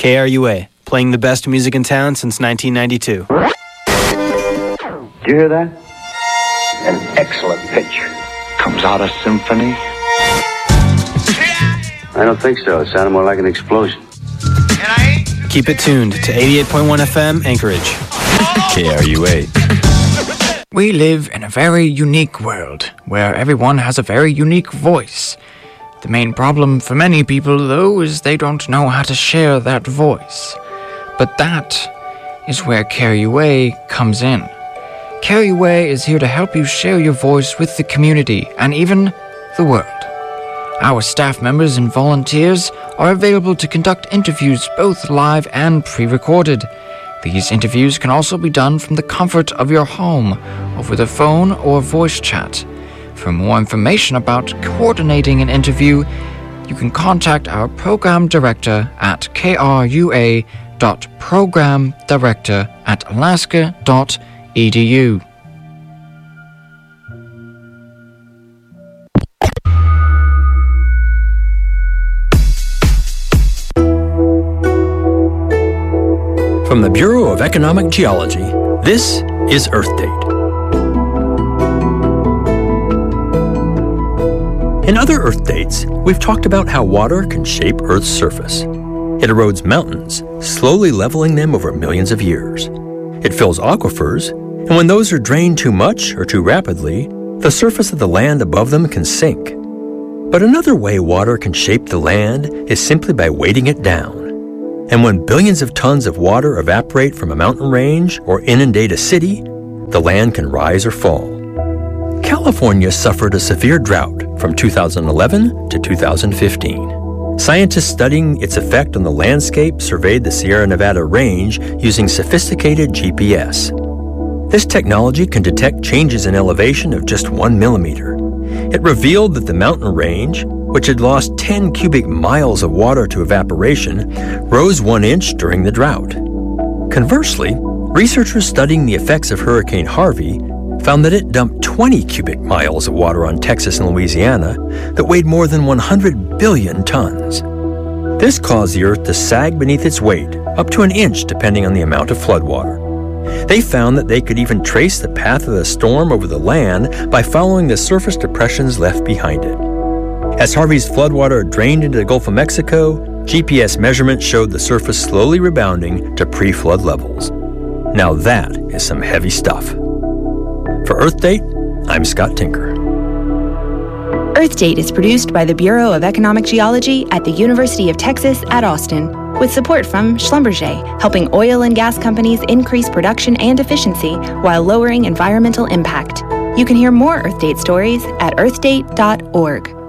KRUA, playing the best music in town since 1992. Do you hear that? An excellent pitch. Comes out a symphony. I don't think so. It sounded more like an explosion. Keep it tuned to 88.1 FM, Anchorage. KRUA. We live in a very unique world, where everyone has a very unique voice. The main problem for many people, though, is they don't know how to share that voice. But that is where KRUA comes in. KRUA is here to help you share your voice with the community and even the world. Our staff members and volunteers are available to conduct interviews both live and pre-recorded. These interviews can also be done from the comfort of your home, over the phone or voice chat. For more information about coordinating an interview, you can contact our program director at krua.programdirector@alaska.edu. From the Bureau of Economic Geology, this is Earth Date. In other Earth Dates, we've talked about how water can shape Earth's surface. It erodes mountains, slowly leveling them over millions of years. It fills aquifers, and when those are drained too much or too rapidly, the surface of the land above them can sink. But another way water can shape the land is simply by weighting it down. And when billions of tons of water evaporate from a mountain range or inundate a city, the land can rise or fall. California suffered a severe drought from 2011 to 2015. Scientists studying its effect on the landscape surveyed the Sierra Nevada range using sophisticated GPS. This technology can detect changes in elevation of just 1 millimeter. It revealed that the mountain range, which had lost 10 cubic miles of water to evaporation, rose 1 inch during the drought. Conversely, researchers studying the effects of Hurricane Harvey found that it dumped 20 cubic miles of water on Texas and Louisiana that weighed more than 100 billion tons. This caused the Earth to sag beneath its weight, up to 1 inch depending on the amount of floodwater. They found that they could even trace the path of the storm over the land by following the surface depressions left behind it. As Harvey's floodwater drained into the Gulf of Mexico, GPS measurements showed the surface slowly rebounding to pre-flood levels. Now that is some heavy stuff. For Earth Date, I'm Scott Tinker. Earth Date is produced by the Bureau of Economic Geology at the University of Texas at Austin, with support from Schlumberger, helping oil and gas companies increase production and efficiency while lowering environmental impact. You can hear more Earth Date stories at earthdate.org.